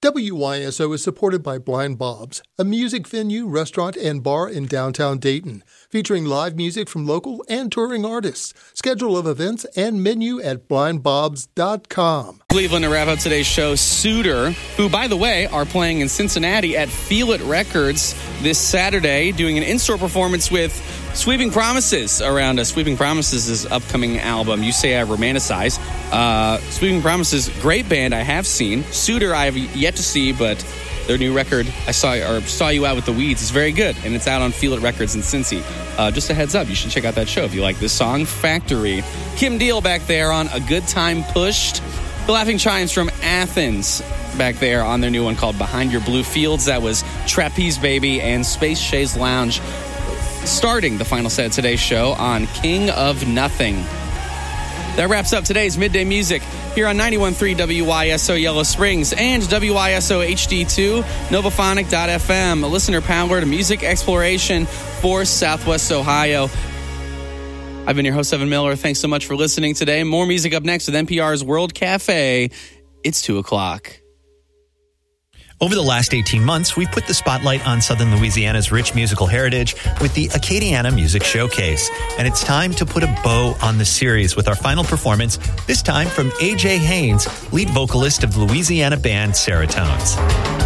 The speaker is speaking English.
WYSO is supported by Blind Bob's, a music venue, restaurant, and bar in downtown Dayton, featuring live music from local and touring artists. Schedule of events and menu at blindbobs.com. Cleveland to wrap up today's show, Suitor, who, by the way, are playing in Cincinnati at Feel It Records this Saturday, doing an in-store performance with Sweeping Promises around Sweeping Promises' upcoming album, You Say I Romanticize. Sweeping Promises, great band I have seen. Suitor I have yet to see, but their new record, Saw You Out with the Weeds, is very good, and it's out on Feel It Records in Cincy. Just a heads up, you should check out that show if you like this song, Factory. Kim Deal back there on A Good Time Pushed. The Laughing Chimes from Athens back there on their new one called Behind Your Blue Fields. That was Trapeze Baby and Space Chaise Lounge, starting the final set of today's show on King of Nothing. That wraps up today's Midday Music here on 91.3 WYSO Yellow Springs and WYSO HD2, Novaphonic.fm, a listener-powered music exploration for Southwest Ohio. I've been your host, Evan Miller. Thanks so much for listening today. More music up next with NPR's World Cafe. It's 2 o'clock. Over the last 18 months, we've put the spotlight on Southern Louisiana's rich musical heritage with the Acadiana Music Showcase. And it's time to put a bow on the series with our final performance, this time from A.J. Haynes, lead vocalist of Louisiana band Seratones.